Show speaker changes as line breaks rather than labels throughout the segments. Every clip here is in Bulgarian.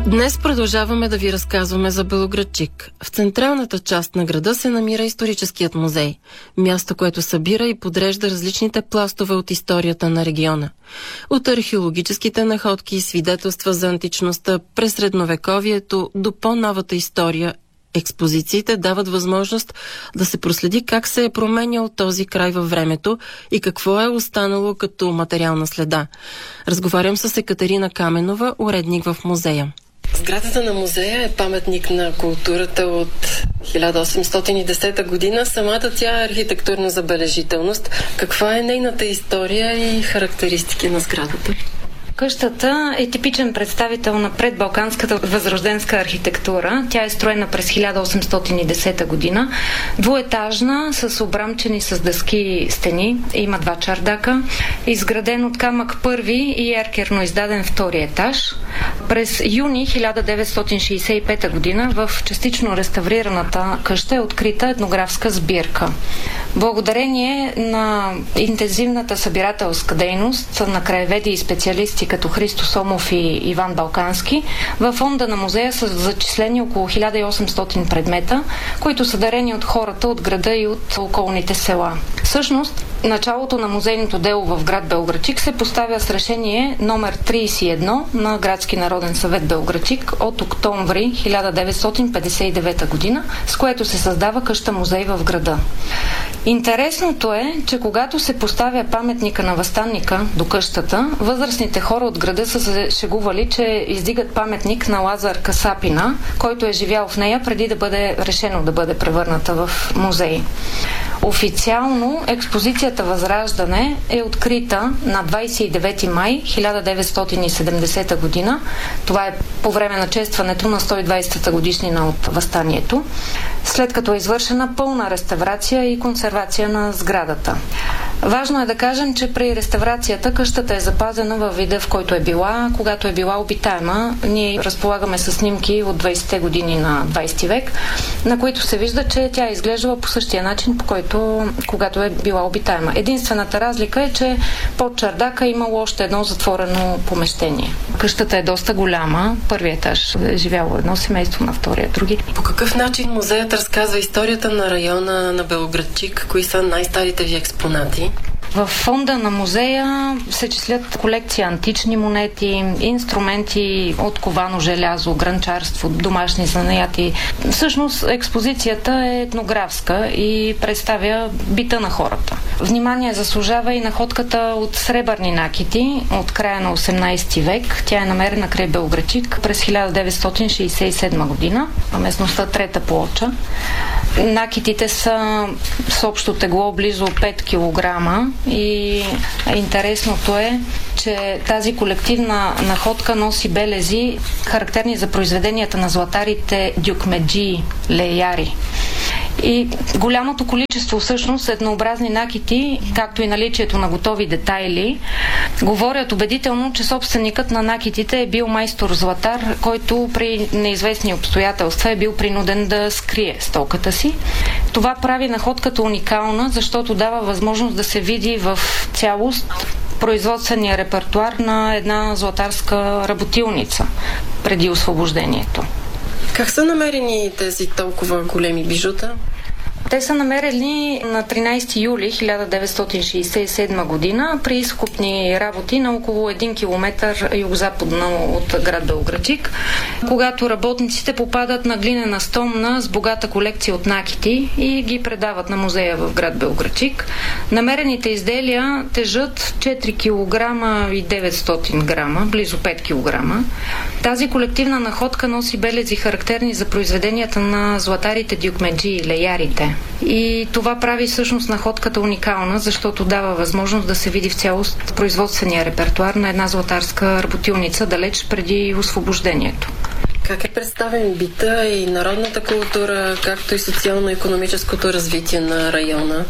Днес продължаваме да ви разказваме за Белоградчик. В централната част на града се намира историческият музей. Място, което събира и подрежда различните пластове от историята на региона. От археологическите находки и свидетелства за античността през средновековието до по-новата история, експозициите дават възможност да се проследи как се е променял този край във времето и какво е останало като материална следа. Разговарям с Екатерина Каменова, уредник в музея. Сградата на музея е паметник на културата от 1810 година. Самата тя е архитектурна забележителност. Каква е нейната история и характеристики на сградата?
Къщата е типичен представител на предбалканската възрожденска архитектура. Тя е строена през 1810 година. Двуетажна, с обрамчени с дъски стени. Има 2 чардака. Изграден от камък първи и еркерно издаден втори етаж. През юни 1965 година в частично реставрираната къща е открита етнографска сбирка. Благодарение на интензивната събирателска дейност на краеведи и специалисти като Христо Сомов и Иван Балкански, във фонда на музея са зачислени около 1800 предмета, които са дарени от хората от града и от околните села. Всъщност, началото на музейното дело в град Белоградчик се поставя с решение номер 31 на Градски народен съвет Белоградчик от октомври 1959 година, с което се създава къща-музей в града. Интересното е, че когато се поставя паметника на въстанника до къщата, възрастните хора от града са се шегували, че издигат паметник на Лазар Касапина, който е живял в нея преди да бъде решено да бъде превърната в музей. Официално експозицията Възраждане е открита на 29 май 1970 година. Това е по време на честването на 120-та годишнина от въстанието, след като е извършена пълна реставрация и консервация на сградата. Важно е да кажем, че при реставрацията къщата е запазена във вида, в който е била, когато е била обитаема. Ние разполагаме с снимки от 20-те години на 20 век, на които се вижда, че тя е изглеждала по същия начин, по който когато е била обитаема. Единствената разлика е, че под чардака имало още едно затворено помещение. Къщата е доста голяма. Първият етаж е живяло едно семейство, на втория други.
По какъв начин музеят разказва историята на района на Белоградчик? Кои са най-старите ви експонати?
В фонда на музея се числят колекции антични монети, инструменти от ковано желязо, гранчарство, домашни занаяти. Всъщност експозицията е етнографска и представя бита на хората. Внимание заслужава и находката от сребърни накити от края на 18 век. Тя е намерена край Белоградчик през 1967 година, в местността Трета плоча. Накитите са с общо тегло близо 5 кг и интересното е, че тази колективна находка носи белези, характерни за произведенията на златарите дюкмеджии, леяри. И голямото количество всъщност еднообразни накити, както и наличието на готови детайли, говорят убедително, че собственикът на накитите е бил майстор-златар, който при неизвестни обстоятелства е бил принуден да скрие стоката си. Това прави находката уникална, защото дава възможност да се види в цялост производствения репертуар на една златарска работилница преди освобождението.
Как са намерени тези толкова големи бижута?
Те са намерени на 13 юли 1967 година при изкопни работи на около 1 км югозападно от град Белоградчик, когато работниците попадат на глинена стомна с богата колекция от накити и ги предават на музея в град Белоградчик. Намерените изделия тежат 4 кг и 900 грама, близо 5 кг. Тази колективна находка носи белези, характерни за произведенията на златарите дюкмеджи и леярите. И това прави всъщност находката уникална, защото дава възможност да се види в цялост производствения репертуар на една златарска работилница далеч преди освобождението.
Как е представен бита и народната култура, както и социално-икономическото развитие на района?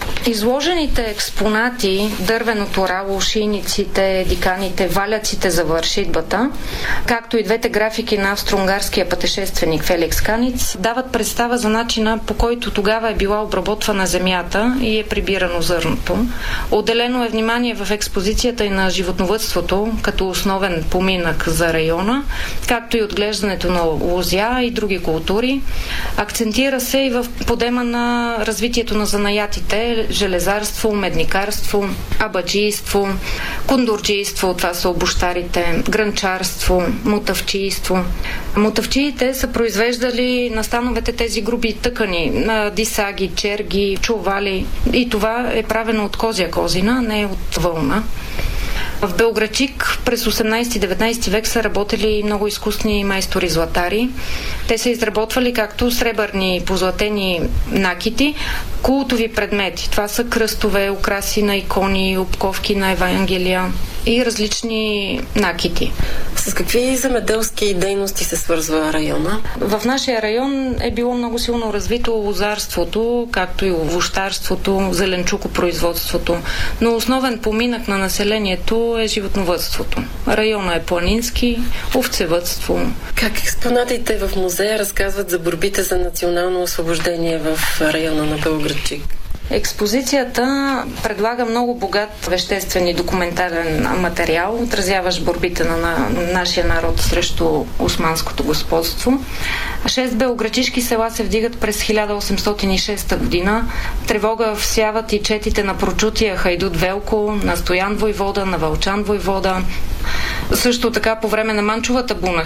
Изложените експонати, дървеното рало, шийниците, диканите, валяците за вършитбата, както и двете графики на австро-унгарския пътешественик Феликс Каниц, дават представа за начина, по който тогава е била обработвана земята и е прибирано зърното. Отделено е внимание в експозицията и на животновъдството, като основен поминък за района, както и отглеждането на лозя и други култури. Акцентира се и в подема на развитието на занаятите, железарство, медникарство, абаджийство, кондурджийство, това са обущарите, грънчарство, мутавчийство. Мутавчиите са произвеждали на становете тези груби тъкани, на дисаги, черги, чували, и това е правено от козя козина, не от вълна. В Белоградчик през 18-19 век са работили много изкусни майстори-златари. Те са изработвали както сребърни позлатени накити, култови предмети. Това са кръстове, украси на икони, обковки на Евангелия и различни накити.
С какви земеделски дейности се свързва района?
В нашия район е било много силно развито лозарството, както и овощарството, зеленчукопроизводството, но основен поминък на населението е животновъдството. Района е планински, овцевъдство.
Как експонатите в музея разказват за борбите за национално освобождение в района на Белоградчик?
Експозицията предлага много богат веществен и документален материал, отразяващ борбите на нашия народ срещу османското господство. 6 белоградчишки села се вдигат през 1806 година. Тревога всяват и четите на прочутия Хайдут Велко, на Стоян войвода, на Вълчан войвода. Също така по време на Манчовата буна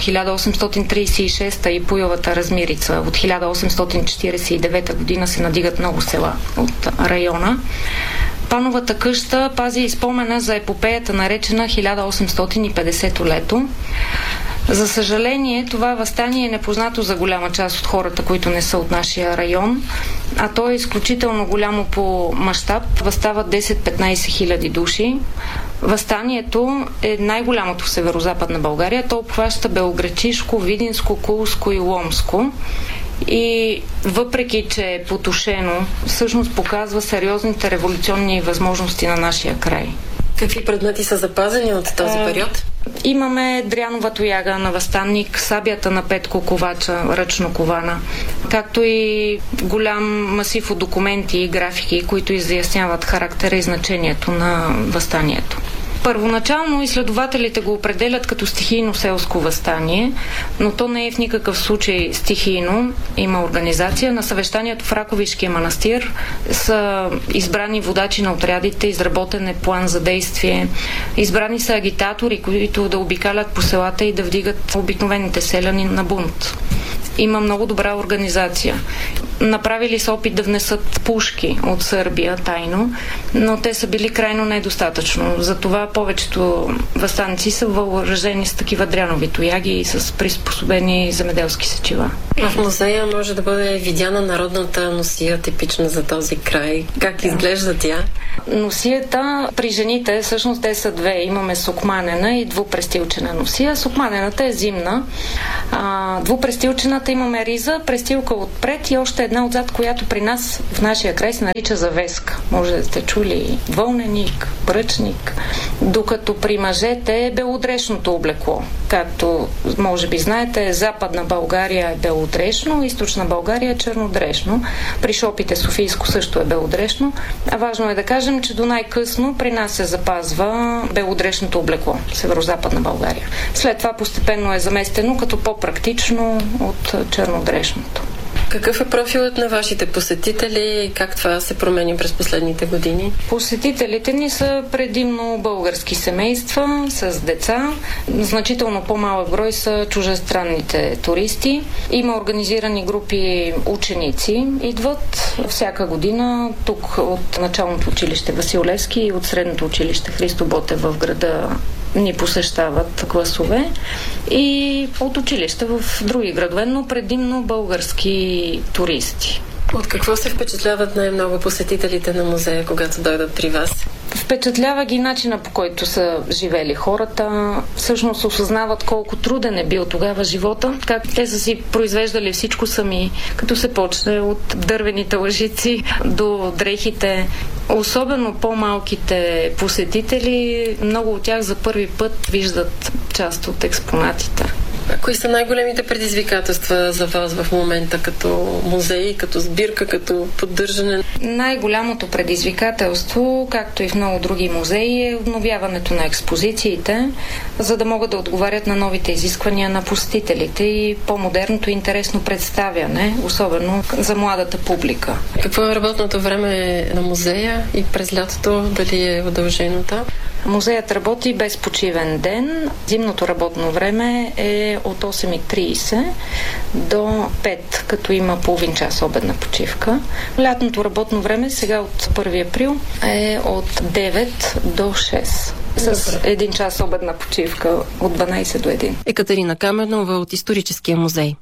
1836 и Пуйовата размирица от 1849 година се надигат много села от района. Пановата къща пази изпомена за епопеята, наречена 1850 лето. За съжаление, това въстание е непознато за голяма част от хората, които не са от нашия район, а то е изключително голямо по мащаб. Въстават 10-15 хиляди души. Въстанието е най-голямото в северо-западна България. То обхваща Белоградчишко, Видинско, Кулско и Ломско. И въпреки, че е потушено, всъщност показва сериозните революционни възможности на нашия край.
Какви предмети са запазени от този период?
Имаме дрянова тояга на въстанник, сабята на Петко Ковача, ръчно кована, както и голям масив от документи и графики, които изясняват характера и значението на въстанието. Първоначално изследователите го определят като стихийно селско въстание, но то не е в никакъв случай стихийно. Има организация. На съвещанието в Раковишкия манастир са избрани водачи на отрядите, изработен е план за действие. Избрани са агитатори, които да обикалят по селата и да вдигат обикновените селяни на бунт. Има много добра организация. Направили са опит да внесат пушки от Сърбия тайно, но те са били крайно недостатъчно. Затова повечето въстаници са въоръжени с такива дрянови тояги и с приспособени земеделски сечива.
В музея може да бъде видяна народната носия, типична за този край. Как изглежда тя?
Носията при жените, всъщност те са две. Имаме сукманена и двупрестилчена носия. Сукманената е зимна. Двупрестилчената имаме риза, престилка отпред и още една отзад, която при нас в нашия край се нарича завеска. Може да сте чули вълненик, бръчник. Докато при мъжете е белодрешното облекло. Както може би знаете, Западна България е белодрешно, Източна България е чернодрешно. При шопите Софийско също е белодрешно. А важно е да кажем, че до най-късно при нас се запазва белодрешното облекло, Северо-Западна България. След това постепенно е заместено като по-практично от чернодрешното.
Какъв е профилът на вашите посетители и как това се промени през последните години?
Посетителите ни са предимно български семейства с деца. Значително по-малък брой са чужестранните туристи. Има организирани групи ученици. Идват всяка година тук от началното училище Васил Левски и от средното училище Христо Ботев в града ни посещават класове и от училища в други градове, но предимно български туристи.
От какво се впечатляват най-много посетителите на музея, когато дойдат при вас?
Впечатлява ги начина, по който са живели хората. Всъщност осъзнават колко труден е бил тогава живота, как те са си произвеждали всичко сами, като се почне от дървените лъжици до дрехите. Особено по-малките посетители, много от тях за първи път виждат част от експонатите.
Кои са най-големите предизвикателства за вас в момента като музей, като сбирка, като поддържане?
Най-голямото предизвикателство, както и в много други музеи, е обновяването на експозициите, за да могат да отговарят на новите изисквания на посетителите и по-модерното и интересно представяне, особено за младата публика.
Какво е работното време на музея и през лятото? Дали е удължено?
Музеят работи без почивен ден. Зимното работно време е от 8:30 до 5, като има половин час обедна почивка. Лятното работно време сега от 1 април е от 9 до 6. С един час обедна почивка от 12 до 1.
Екатерина Каменова от Историческия музей.